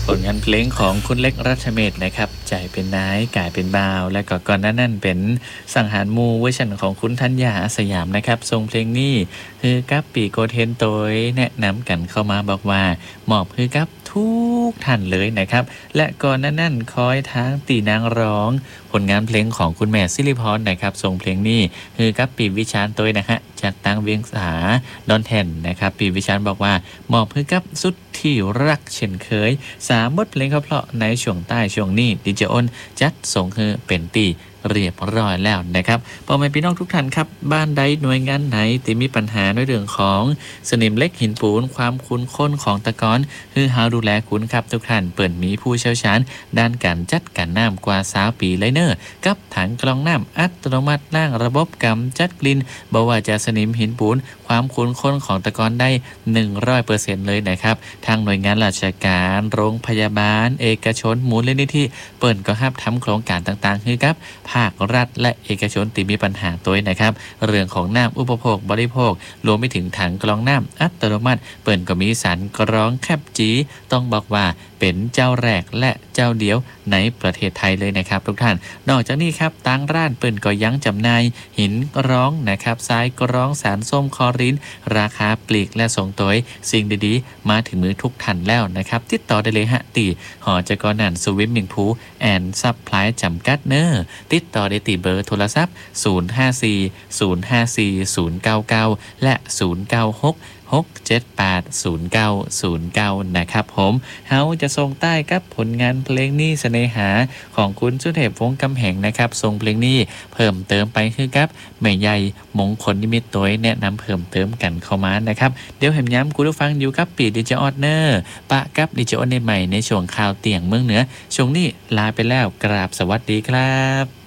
ผลงานเพลงของคุณเล็กรัชเมศนะครับใจเป็นนายกายเป็นบ่าวและก็ก่อนหน้านั้นเป็นสังหารหมู่เวอร์ชันของคุณธัญญาอาสยามนะครับทรงเพลงนี้คือกับปีโกเทนโตยแนะนำกันเข้ามาบอกว่าเหมาะคือกับทุกท่านเลยนะครับและก่อนหน้านั้นคอยทางตีนางร้องผลงานเพลงของคุณแม่สิริพรนะครับทรงเพลงนี้คือกับปีวิชาญโตยนะฮะจากตังเวียงสาดอนแทนนะครับปีวิชาญบอกว่าเหมาะคือกับสุดที่รักเช่นเคย3บทเพลงเพราะในช่วงใต้ช่วงนี้ดิเจอ้นจัดส่งคือเป็นตีเรียบร้อยแล้วนะครับพ่อแม่พี่น้องทุกท่านครับบ้านใดหน่วยงานไหนที่มีปัญหาในเรื่องของสนิมเล็กหินปูนความคุ้นข้นของตะกอนคือหาดูแลคุณครับทุกท่านเปิดมีผู้เชี่ยวชาญด้านการจัดการน้ำกว่า20 ปีเลยเนอร์กับถังกรองน้ำอัตโนมัติล่างระบบกำจัดกลิ่นบ่ว่าจะสนิมหินปูนความคุ้นข้นของตะกอนได้ 100% เลยนะครับทางหน่วยงานราชการโรงพยาบาลเอกชนมูลนิธิเปิดก็ฮับทำโครงการต่างๆคือครับภาครัฐและเอกชนที่มีปัญหาตัวนะครับเรื่องของน้ำอุปโภคบริโภครวมไปถึงถังกรองน้ำอัตโนมัติเปิดก็มีสารกรองแคบจีต้องบอกว่าเป็นเจ้าแรกและเจ้าเดียวในประเทศไทยเลยนะครับทุกท่านนอกจากนี้ครับตั้งร้านเปิดก็ยังจำหน่ายหินกร้องนะครับทรายกร้องสารส้มคอรินราคาปลีกและส่งตัวสิ่งดีๆมาถึงมือทุกท่านแล้วนะครับติดต่อได้เลยฮะตีหอจักรนันสวิมมิ่งพูลแอนด์ซัพพลายจำกัดเนอร์ติดต่อได้ตีเบอร์โทรศัพท์054 054 099และ096 6780909นะครับผมเฮาจะส่งใต้กับผลงานเพลงนี้เสน่หาของคุณสุเทพวงศ์กำแหงนะครับส่งเพลงนี้เพิ่มเติมไปคือครับแม่ใหญ่มงคลนิมิตตัวแนะนำเพิ่มเติมกันเข้ามานะครับเดี๋ยวเห็นย้ำคุณผู้ฟังอยู่กับปีดิจิออดเนอร์ปะกับดิจิออดในใหม่ในช่วงข่าวเตียงเมืองเหนือช่วงนี้ลาไปแล้วกราบสวัสดีครับ